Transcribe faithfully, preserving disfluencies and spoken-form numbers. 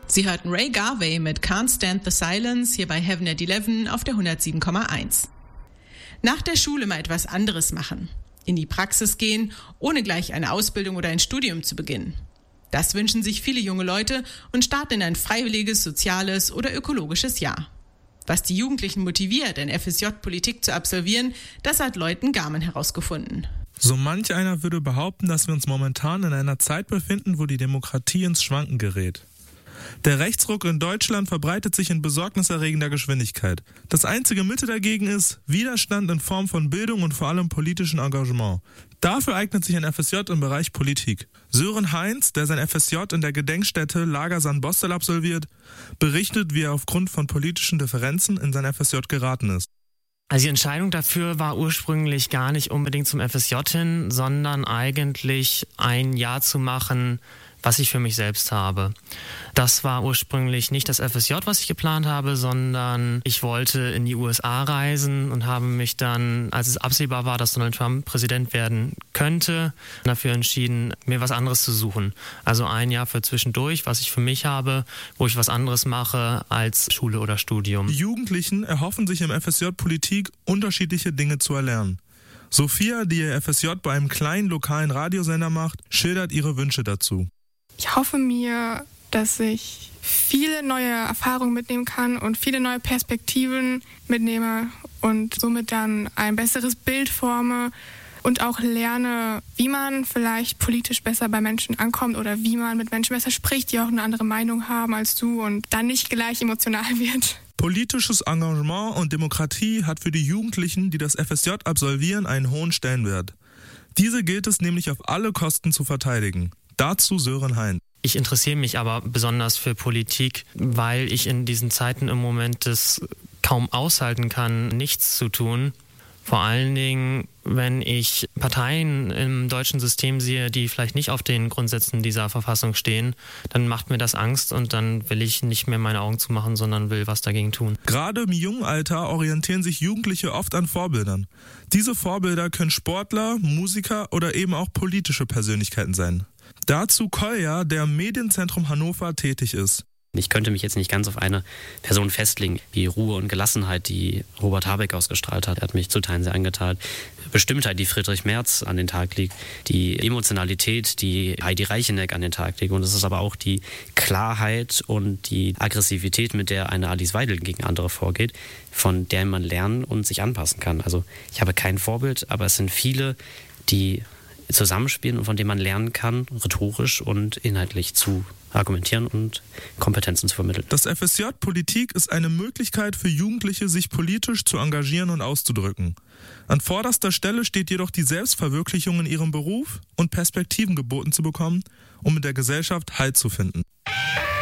Sie hörten Ray Garvey mit Can't Stand the Silence hier bei Heaven at Eleven auf der hundertsieben Komma eins. Nach der Schule mal etwas anderes machen. In die Praxis gehen, ohne gleich eine Ausbildung oder ein Studium zu beginnen. Das wünschen sich viele junge Leute und starten in ein freiwilliges, soziales oder ökologisches Jahr. Was die Jugendlichen motiviert, ein F S J-Politik zu absolvieren, das hat Leuten Garmin herausgefunden. So manch einer würde behaupten, dass wir uns momentan in einer Zeit befinden, wo die Demokratie ins Schwanken gerät. Der Rechtsruck in Deutschland verbreitet sich in besorgniserregender Geschwindigkeit. Das einzige Mittel dagegen ist Widerstand in Form von Bildung und vor allem politischem Engagement. Dafür eignet sich ein F S J im Bereich Politik. Sören Heinz, der sein F S J in der Gedenkstätte Lager San Bostel absolviert, berichtet, wie er aufgrund von politischen Differenzen in sein F S J geraten ist. Also die Entscheidung dafür war ursprünglich gar nicht unbedingt zum F S J hin, sondern eigentlich ein Jahr zu machen, was ich für mich selbst habe. Das war ursprünglich nicht das F S J, was ich geplant habe, sondern ich wollte in die U S A reisen und habe mich dann, als es absehbar war, dass Donald Trump Präsident werden könnte, dafür entschieden, mir was anderes zu suchen. Also ein Jahr für zwischendurch, was ich für mich habe, wo ich was anderes mache als Schule oder Studium. Die Jugendlichen erhoffen sich im F S J Politik, unterschiedliche Dinge zu erlernen. Sophia, die ihr F S J bei einem kleinen lokalen Radiosender macht, schildert ihre Wünsche dazu. Ich hoffe mir, dass ich viele neue Erfahrungen mitnehmen kann und viele neue Perspektiven mitnehme und somit dann ein besseres Bild forme und auch lerne, wie man vielleicht politisch besser bei Menschen ankommt oder wie man mit Menschen besser spricht, die auch eine andere Meinung haben als du und dann nicht gleich emotional wird. Politisches Engagement und Demokratie hat für die Jugendlichen, die das F S J absolvieren, einen hohen Stellenwert. Diese gilt es nämlich auf alle Kosten zu verteidigen. Dazu Sören Heinz. Ich interessiere mich aber besonders für Politik, weil ich in diesen Zeiten im Moment es kaum aushalten kann, nichts zu tun. Vor allen Dingen, wenn ich Parteien im deutschen System sehe, die vielleicht nicht auf den Grundsätzen dieser Verfassung stehen, dann macht mir das Angst und dann will ich nicht mehr meine Augen zumachen, sondern will was dagegen tun. Gerade im jungen Alter orientieren sich Jugendliche oft an Vorbildern. Diese Vorbilder können Sportler, Musiker oder eben auch politische Persönlichkeiten sein. Dazu Kolja, der im Medienzentrum Hannover tätig ist. Ich könnte mich jetzt nicht ganz auf eine Person festlegen. Die Ruhe und Gelassenheit, die Robert Habeck ausgestrahlt hat, hat mich zu Teilen sehr angetan. Bestimmtheit, die Friedrich Merz an den Tag legt, die Emotionalität, die Heidi Reicheneck an den Tag legt. Und es ist aber auch die Klarheit und die Aggressivität, mit der eine Alice Weidel gegen andere vorgeht, von der man lernen und sich anpassen kann. Also ich habe kein Vorbild, aber es sind viele, die zusammenspielen und von denen man lernen kann, rhetorisch und inhaltlich zu argumentieren und Kompetenzen zu vermitteln. Das F S J Politik ist eine Möglichkeit für Jugendliche, sich politisch zu engagieren und auszudrücken. An vorderster Stelle steht jedoch die Selbstverwirklichung in ihrem Beruf und Perspektiven geboten zu bekommen, um in der Gesellschaft Halt zu finden.